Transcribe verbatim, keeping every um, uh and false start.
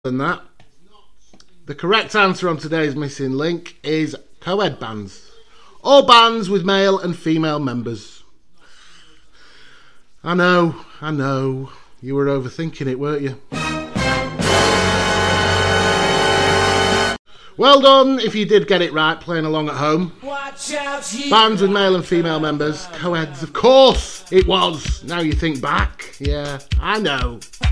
than that. The correct answer on today's missing link is co-ed bands. All bands with male and female members. I know, I know. You were overthinking it, weren't you? Well done if you did get it right playing along at home. Watch out, bands with male and female members. Co-eds, of course it was. Now you think back. Yeah, I know.